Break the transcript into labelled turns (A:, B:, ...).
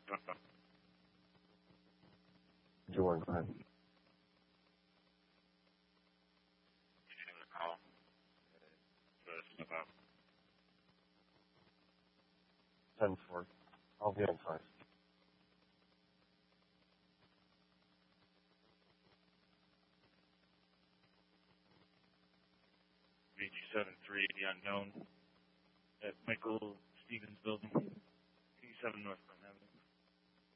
A: Jordan, go ahead.
B: Call. About
A: 10-4. I'll be on 5.
B: VG73, the unknown, at Michael Stevens Building, 87 North.